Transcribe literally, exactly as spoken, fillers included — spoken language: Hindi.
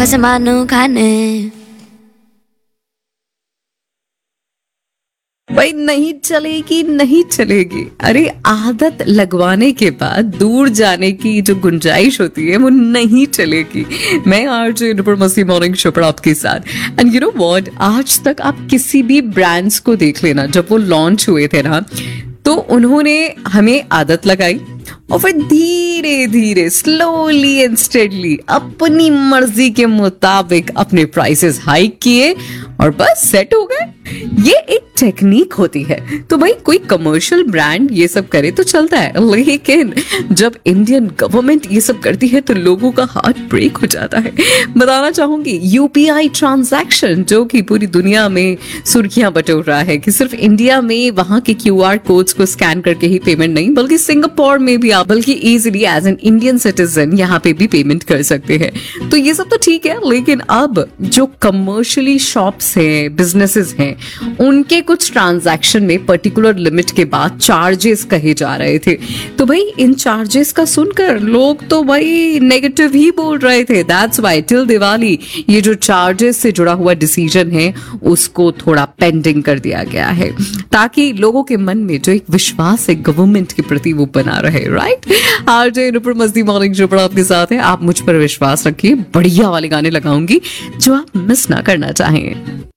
कसमानो खाने। भाई नहीं चलेगी नहीं चलेगी, अरे आदत लगवाने के बाद दूर जाने की जो गुंजाइश होती है वो नहीं चलेगी। मैं आरजे नुपुर मस्ती मॉर्निंग शो पर आपके साथ। एंड यू नो व्हाट, आज तक आप किसी भी ब्रांड्स को देख लेना, जब वो लॉन्च हुए थे ना तो उन्होंने हमें आदत लगाई और फिर धीरे धीरे स्लोली एंड स्टेडली अपनी मर्जी के मुताबिक अपने प्राइसेस हाइक किए और बस सेट हो गए। ये एक टेक्निक होती है। तो भाई कोई कमर्शियल ब्रांड ये सब करे तो चलता है, लेकिन जब इंडियन गवर्नमेंट ये सब करती है तो लोगों का हार्ट ब्रेक हो जाता है। बताना चाहूंगी यूपीआई ट्रांजैक्शन जो कि पूरी दुनिया में सुर्खियां बटोर रहा है कि सिर्फ इंडिया में वहां के क्यूआर कोड्स को स्कैन करके ही पेमेंट नहीं, बल्कि सिंगापुर में भी आप बल्कि easily as an Indian citizen यहाँ पे भी पेमेंट कर सकते हैं। तो ये सब तो ठीक है, लेकिन अब जो कमर्शियली शॉप्स हैं, बिजनेसेस हैं, उनके कुछ ट्रांजैक्शन में पर्टिकुलर लिमिट के बाद चार्जेस कहे जा रहे थे। तो भाई इन चार्जेस का सुनकर लोग तो भाई नेगेटिव ही बोल रहे थे। दैट्स व्हाई टिल दिवाली ये जो चार्जेस से जुड़ा हुआ डिसीजन है उसको थोड़ा पेंडिंग कर दिया गया है, ताकि लोगों के मन में जो एक विश्वास है गवर्नमेंट के प्रति वो बना रहे। राइट, आरजे नुपुर मस्ती मॉर्निंग शो पर आपके साथ है। आप मुझ पर विश्वास रखिए, बढ़िया वाले गाने लगाऊंगी जो आप मिस ना करना चाहें।